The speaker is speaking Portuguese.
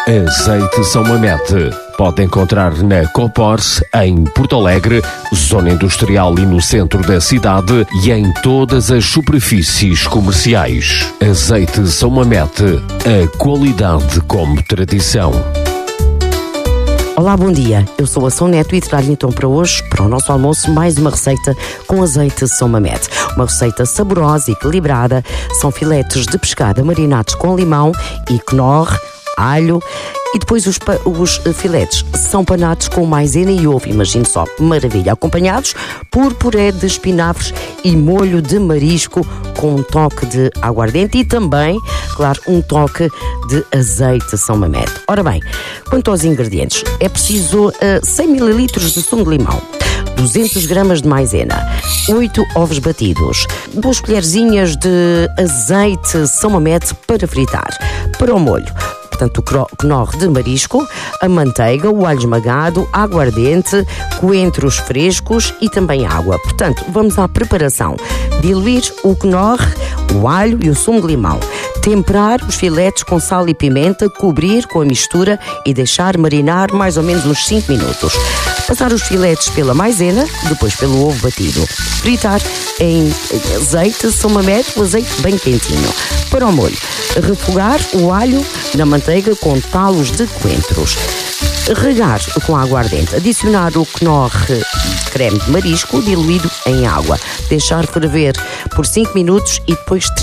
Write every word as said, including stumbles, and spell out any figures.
Azeite São Mamede. Pode encontrar na Copors, em Porto Alegre, zona industrial e no centro da cidade e em todas as superfícies comerciais. Azeite São Mamede. A qualidade como tradição. Olá, bom dia. Eu sou a São Neto e trago então para hoje, para o nosso almoço, mais uma receita com azeite São Mamede. Uma receita saborosa e equilibrada. São filetes de pescada marinados com limão e Knorr, alho, e depois os, os filetes são panados com maisena e ovo, imagine só, maravilha, acompanhados por puré de espinafres e molho de marisco com um toque de aguardente e também, claro, um toque de azeite São Mamede. Ora bem, quanto aos ingredientes, é preciso uh, cem mililitros de sumo de limão, duzentas gramas de maisena, oito ovos batidos, duas colherzinhas de azeite São Mamede para fritar. Para o molho, portanto, o Knorr de marisco, a manteiga, o alho esmagado, a aguardente, coentros frescos e também água. Portanto, vamos à preparação. Diluir o Knorr, o alho e o sumo de limão. Temperar os filetes com sal e pimenta, cobrir com a mistura e deixar marinar mais ou menos uns cinco minutos. Passar os filetes pela maisena, depois pelo ovo batido. Fritar em azeite São Mamede, o azeite bem quentinho. Para o molho, refogar o alho na manteiga com talos de coentros. Regar com a aguardente. Adicionar o Knorr creme de marisco diluído em água. Deixar ferver por cinco minutos e depois